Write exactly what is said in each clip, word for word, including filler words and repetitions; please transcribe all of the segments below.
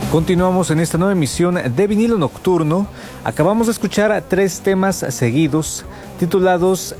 Continuamos en esta nueva emisión de Vinilo Nocturno. Acabamos de escuchar tres temas seguidos titulados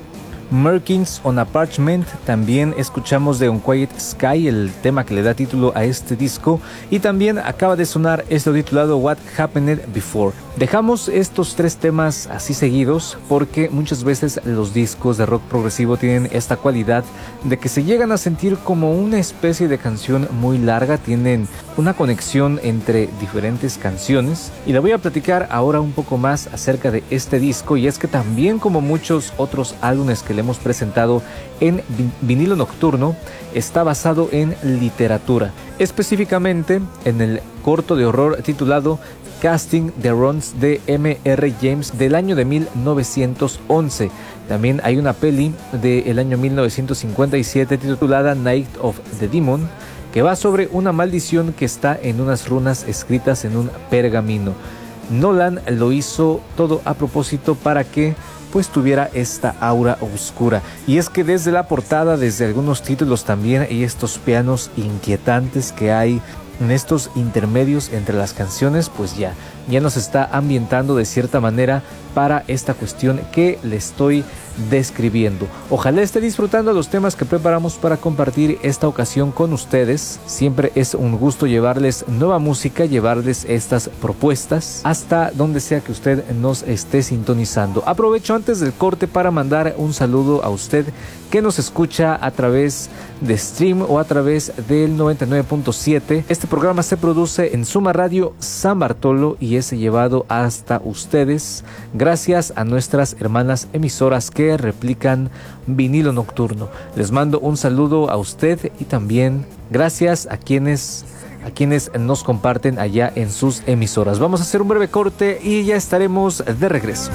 Merkins on a Parchment. También escuchamos de Unquiet Sky, el tema que le da título a este disco. Y también acaba de sonar esto titulado What Happened Before. Dejamos estos tres temas así seguidos porque muchas veces los discos de rock progresivo tienen esta cualidad de que se llegan a sentir como una especie de canción muy larga. Tienen una conexión entre diferentes canciones y le voy a platicar ahora un poco más acerca de este disco. Y es que también, como muchos otros álbumes que le hemos presentado en Vinilo Nocturno, está basado en literatura, específicamente en el corto de horror titulado Casting the Runs de M R James del año de mil novecientos once. También hay una peli del año mil novecientos cincuenta y siete titulada Night of the Demon, que va sobre una maldición que está en unas runas escritas en un pergamino. Nolan lo hizo todo a propósito para que pues tuviera esta aura oscura. Y es que desde la portada, desde algunos títulos también, y estos pianos inquietantes que hay en estos intermedios entre las canciones, pues ya, ya nos está ambientando de cierta manera para esta cuestión que le estoy describiendo. Ojalá esté disfrutando los temas que preparamos para compartir esta ocasión con ustedes. Siempre es un gusto llevarles nueva música, llevarles estas propuestas hasta donde sea que usted nos esté sintonizando. Aprovecho antes del corte para mandar un saludo a usted que nos escucha a través de stream o a través del noventa y nueve punto siete. Este programa se produce en Suma Radio San Bartolo y es llevado hasta ustedes gracias a nuestras hermanas emisoras que replican Vinilo Nocturno. Les mando un saludo a usted y también gracias a quienes a quienes nos comparten allá en sus emisoras. Vamos a hacer un breve corte y ya estaremos de regreso.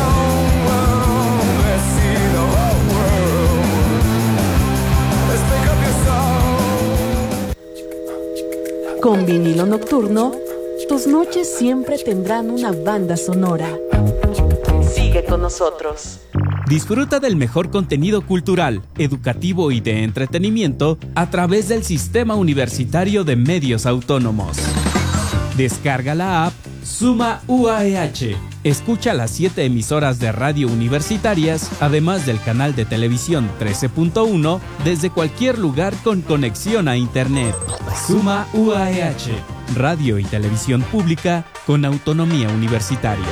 Con Vinilo Nocturno, tus noches siempre tendrán una banda sonora. Sigue con nosotros. Disfruta del mejor contenido cultural, educativo y de entretenimiento a través del Sistema Universitario de Medios Autónomos. Descarga la app Suma U A E H. Escucha las siete emisoras de radio universitarias, además del canal de televisión trece punto uno, desde cualquier lugar con conexión a Internet. Suma U A E H. Radio y televisión pública con autonomía universitaria.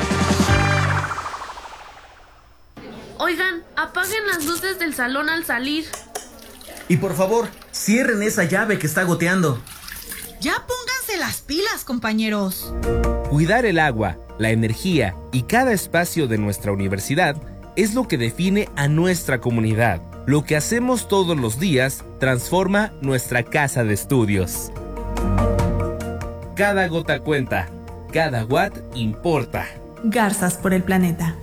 Oigan, apaguen las luces del salón al salir. Y por favor, cierren esa llave que está goteando. Ya pónganse las pilas, compañeros. Cuidar el agua, la energía y cada espacio de nuestra universidad es lo que define a nuestra comunidad. Lo que hacemos todos los días transforma nuestra casa de estudios. Cada gota cuenta, cada watt importa. Garzas por el planeta.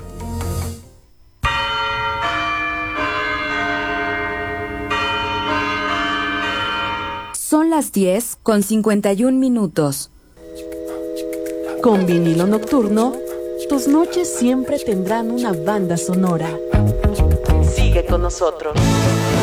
Son las diez con cincuenta y un minutos. Con Vinilo Nocturno, tus noches siempre tendrán una banda sonora. Sigue con nosotros.